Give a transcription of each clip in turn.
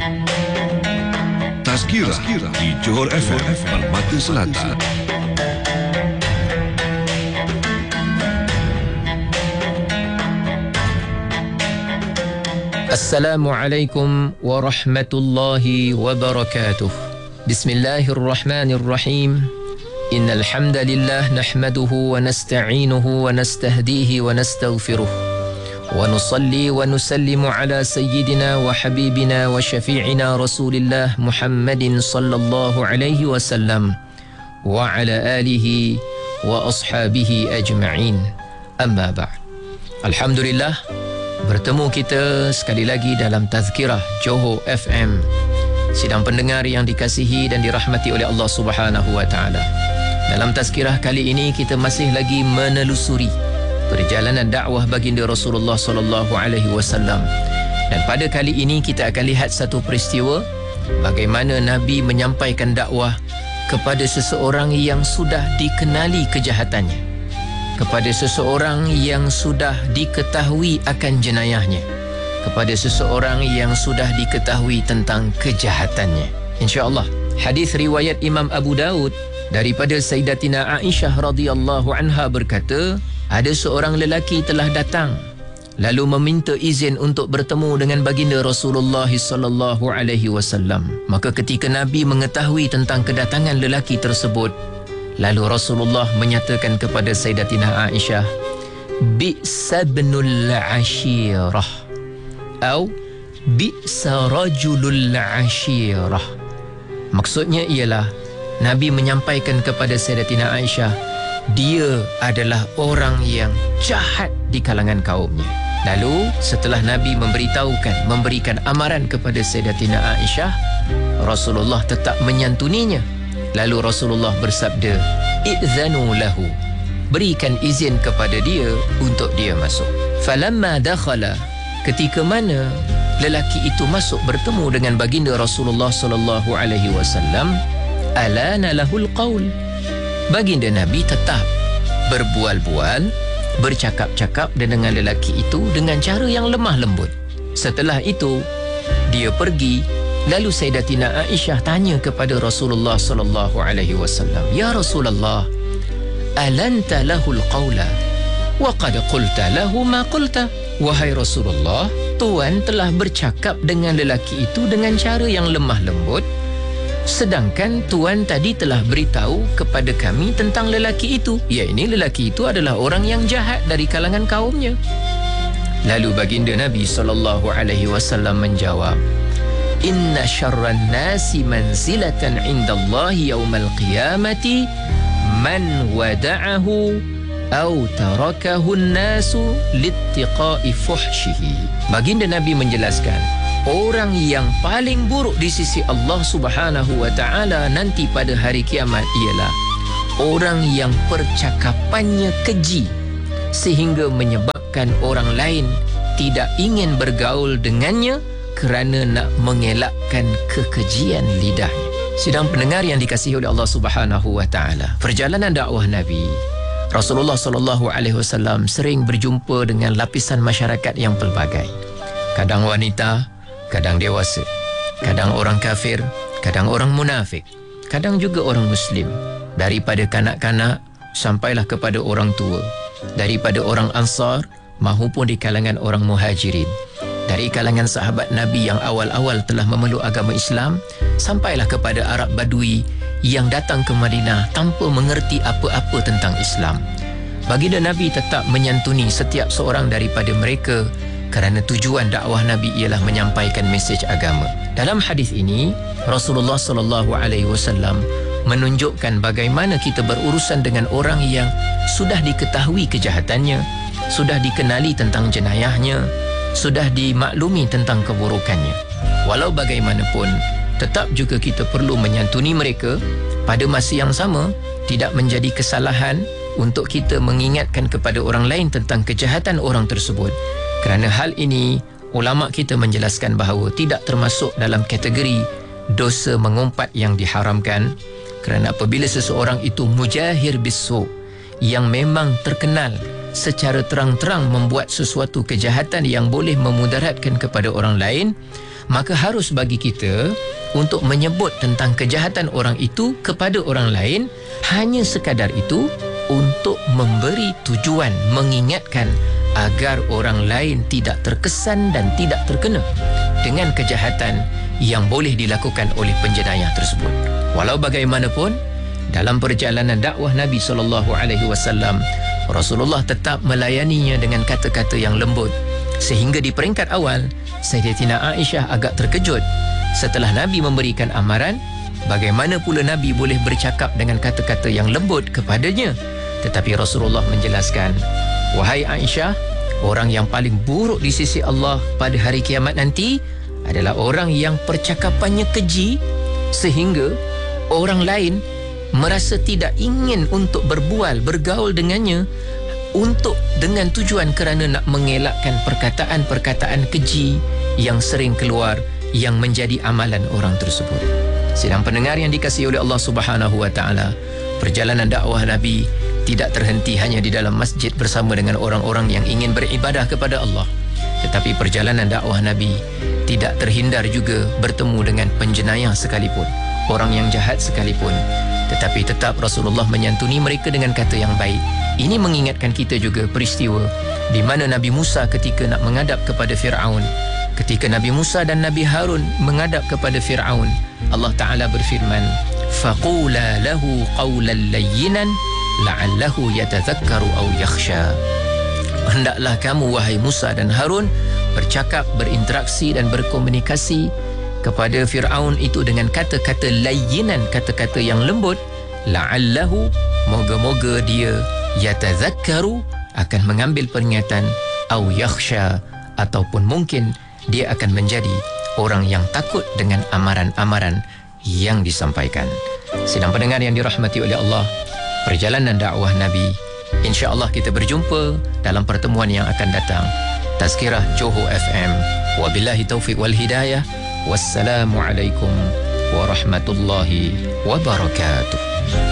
Tazkirah di Johor FM Permata Selatan. Assalamualaikum warahmatullahi wabarakatuh. Bismillahirrahmanirrahim. Innal hamdalillah nahmaduhu wa nasta'inuhu wa nastahdihi wa nastaghfiruh. Wa nusalli wa nusallimu ala sayyidina wa habibina wa syafi'ina Rasulillah Muhammadin sallallahu alaihi wasallam wa ala alihi wa ashabihi ajma'in. Amma ba'd. Alhamdulillah, bertemu kita sekali lagi dalam Tazkirah Johor FM. Sidang pendengar yang dikasihi dan dirahmati oleh Allah Subhanahu wa taala. Dalam Tazkirah kali ini kita masih lagi menelusuri perjalanan dakwah baginda Rasulullah sallallahu alaihi wasallam. Dan pada kali ini kita akan lihat satu peristiwa bagaimana Nabi menyampaikan dakwah kepada seseorang yang sudah dikenali kejahatannya, kepada seseorang yang sudah diketahui akan jenayahnya, kepada seseorang yang sudah diketahui tentang kejahatannya. InsyaAllah, hadis riwayat Imam Abu Daud daripada Sayyidatina Aisyah radhiyallahu anha berkata, ada seorang lelaki telah datang lalu meminta izin untuk bertemu dengan baginda Rasulullah sallallahu alaihi wasallam. Maka ketika Nabi mengetahui tentang kedatangan lelaki tersebut, lalu Rasulullah menyatakan kepada Sayyidatina Aisyah, bi'sa ibnul ashirah atau bi'sa rajulul ashirah. Maksudnya ialah Nabi menyampaikan kepada Sayyidatina Aisyah, dia adalah orang yang jahat di kalangan kaumnya. Lalu setelah Nabi memberikan amaran kepada Sayyidatina Aisyah, Rasulullah tetap menyantuninya. Lalu Rasulullah bersabda, "Idzanu lahu." Berikan izin kepada dia untuk dia masuk. Falamma dakhala, ketika mana lelaki itu masuk bertemu dengan baginda Rasulullah sallallahu alaihi wasallam, alana lahul qaul. Baginda Nabi tetap berbual-bual, bercakap-cakap dengan lelaki itu dengan cara yang lemah lembut. Setelah itu dia pergi. Lalu Sayyidatina Aisyah tanya kepada Rasulullah sallallahu alaihi wasallam, "Ya Rasulullah, alanta lahul qawla wa qad qulta lahu ma qulta?" Wahai Rasulullah, tuan telah bercakap dengan lelaki itu dengan cara yang lemah lembut, sedangkan tuan tadi telah beritahu kepada kami tentang lelaki itu, iaitu lelaki itu adalah orang yang jahat dari kalangan kaumnya. Lalu baginda Nabi sallallahu alaihi wasallam menjawab, "Inna syarran nasi manzilatan indallahi yawmal qiyamati man wada'ahu aw tarakahu an-nasu littiqa'i fuhshihi." Baginda Nabi menjelaskan, orang yang paling buruk di sisi Allah Subhanahu wa taala nanti pada hari kiamat ialah orang yang percakapannya keji sehingga menyebabkan orang lain tidak ingin bergaul dengannya kerana nak mengelakkan kekejian lidahnya. Sidang pendengar yang dikasihi oleh Allah Subhanahu wa taala, perjalanan dakwah Nabi Rasulullah sallallahu alaihi wasallam sering berjumpa dengan lapisan masyarakat yang pelbagai. Kadang wanita, kadang dewasa, kadang orang kafir, kadang orang munafik, kadang juga orang muslim. Daripada kanak-kanak sampailah kepada orang tua, daripada orang Ansar mahupun di kalangan orang Muhajirin, dari kalangan sahabat Nabi yang awal-awal telah memeluk agama Islam, sampailah kepada Arab Badui yang datang ke Madinah tanpa mengerti apa-apa tentang Islam. Baginda Nabi tetap menyantuni setiap seorang daripada mereka kerana tujuan dakwah Nabi ialah menyampaikan mesej agama. Dalam hadis ini, Rasulullah sallallahu alaihi wasallam menunjukkan bagaimana kita berurusan dengan orang yang sudah diketahui kejahatannya, sudah dikenali tentang jenayahnya, sudah dimaklumi tentang keburukannya. Walau bagaimanapun, tetap juga kita perlu menyantuni mereka. Pada masa yang sama, tidak menjadi kesalahan untuk kita mengingatkan kepada orang lain tentang kejahatan orang tersebut. Kerana hal ini, ulama kita menjelaskan bahawa tidak termasuk dalam kategori dosa mengumpat yang diharamkan. Kerana apabila seseorang itu mujahir bisu, yang memang terkenal secara terang-terang membuat sesuatu kejahatan yang boleh memudaratkan kepada orang lain, maka harus bagi kita untuk menyebut tentang kejahatan orang itu kepada orang lain, hanya sekadar itu untuk memberi tujuan, mengingatkan agar orang lain tidak terkesan dan tidak terkena dengan kejahatan yang boleh dilakukan oleh penjenayah tersebut. Walau bagaimanapun, dalam perjalanan dakwah Nabi SAW, Rasulullah tetap melayaninya dengan kata-kata yang lembut, sehingga di peringkat awal Sayyidatina Aisyah agak terkejut setelah Nabi memberikan amaran. Bagaimana pula Nabi boleh bercakap dengan kata-kata yang lembut kepadanya? Tetapi Rasulullah menjelaskan, wahai Aisyah, orang yang paling buruk di sisi Allah pada hari kiamat nanti adalah orang yang percakapannya keji sehingga orang lain merasa tidak ingin untuk bergaul dengannya dengan tujuan kerana nak mengelakkan perkataan-perkataan keji yang sering keluar yang menjadi amalan orang tersebut. Sidang pendengar yang dikasihi oleh Allah Subhanahu wa taala, perjalanan dakwah Nabi tidak terhenti hanya di dalam masjid bersama dengan orang-orang yang ingin beribadah kepada Allah, tetapi perjalanan dakwah Nabi tidak terhindar juga bertemu dengan penjenayah sekalipun, orang yang jahat sekalipun, tetapi tetap Rasulullah menyantuni mereka dengan kata yang baik. Ini mengingatkan kita juga peristiwa di mana Nabi Musa ketika nak menghadap kepada Fir'aun. Ketika Nabi Musa dan Nabi Harun menghadap kepada Fir'aun, Allah Ta'ala berfirman, فَقُولَا لَهُ قَوْلًا لَيِّنًا لَعَلَّهُ يَتَذَكَّرُ أَوْ يَخْشَى. Hendaklah kamu, wahai Musa dan Harun, bercakap, berinteraksi dan berkomunikasi kepada Fir'aun itu dengan kata-kata layyinan, kata-kata yang lembut. La'allahu, moga-moga dia yatazakkaru, akan mengambil peringatan, au yakhsha, ataupun mungkin dia akan menjadi orang yang takut dengan amaran-amaran yang disampaikan. Sidang pendengar yang dirahmati oleh Allah, perjalanan dakwah Nabi, insya-Allah kita berjumpa dalam pertemuan yang akan datang. Tazkirah Johor FM. Wabillahi taufiq wal hidayah. Wassalamualaikum warahmatullahi wabarakatuh.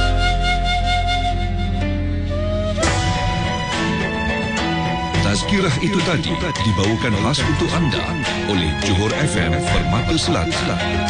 Tazkirah itu tadi dibawakan khas untuk anda oleh Johor FM Permata Selatan.